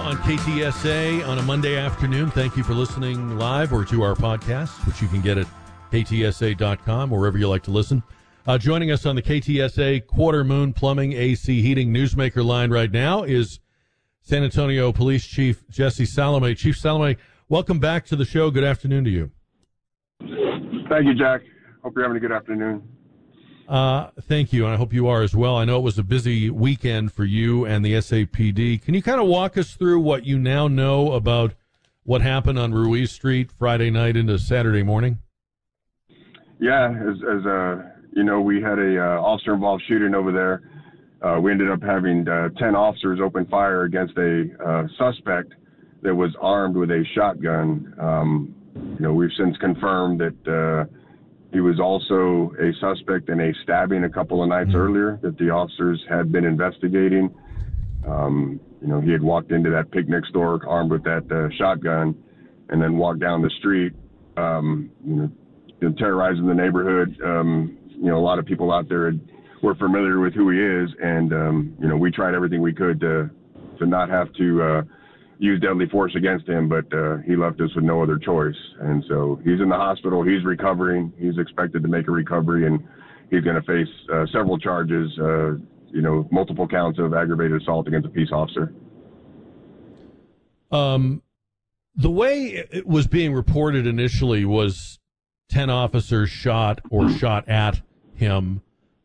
on KTSA on a Monday afternoon. Thank you for listening live or to our podcast, which you can get at ktsa.com, wherever you like to listen. Joining us on the KTSA Quarter Moon Plumbing AC Heating Newsmaker line right now is San Antonio Police Chief Jesse Salome. Chief Salome, welcome back to the show. Good afternoon to you. Thank you, Jack. Hope you're having a good afternoon. Thank you, and I hope you are as well. I know it was a busy weekend for you and the SAPD. Can you kind of walk us through what you now know about what happened on Ruiz Street Friday night into Saturday morning? Yeah, as you know, we had a officer-involved shooting over there. We ended up having 10 officers open fire against a suspect that was armed with a shotgun. You know, we've since confirmed that he was also a suspect in a stabbing a couple of nights earlier that the officers had been investigating. You know, he had walked into that picnic store armed with that shotgun and then walked down the street, you know, terrorizing the neighborhood. You know, a lot of people out there were familiar with who he is, and, you know, we tried everything we could to not have to use deadly force against him, but he left us with no other choice. And so he's in the hospital. He's recovering. He's expected to make a recovery, and he's going to face several charges, you know, multiple counts of aggravated assault against a peace officer. The way it was being reported initially was 10 officers shot or shot at him.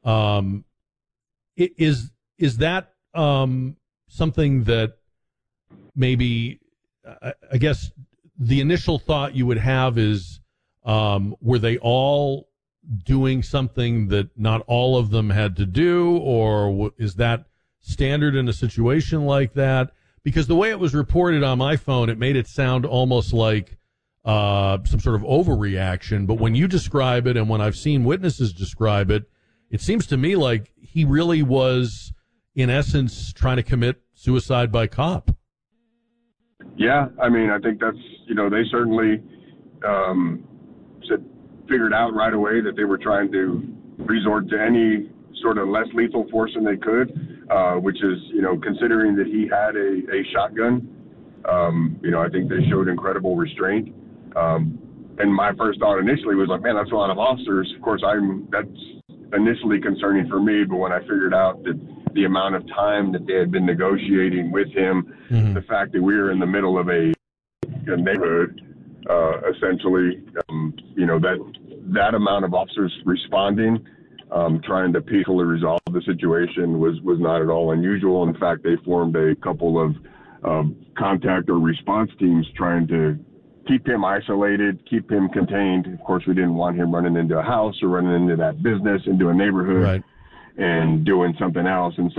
Is that something that maybe, I guess the initial thought you would have is, were they all doing something that not all of them had to do, or is that standard in a situation like that? Because the way it was reported on my phone, it made it sound almost like some sort of overreaction. But when you describe it and when I've seen witnesses describe it, it seems to me like he really was, in essence, trying to commit suicide by cop. Yeah, I mean, I think that's, you know, they certainly figured out right away that they were trying to resort to any sort of less lethal force than they could, which is, you know, considering that he had a shotgun, you know, I think they showed incredible restraint. And my first thought initially was like, man, that's a lot of officers. Of course, that's initially concerning for me, but when I figured out that the amount of time that they had been negotiating with him, the fact that we were in the middle of a neighborhood, essentially, you know, that amount of officers responding, trying to peacefully resolve the situation was not at all unusual. In fact, they formed a couple of contact or response teams trying to keep him isolated, keep him contained. Of course, we didn't want him running into a house or running into that business, into a neighborhood, right, and doing something else. And so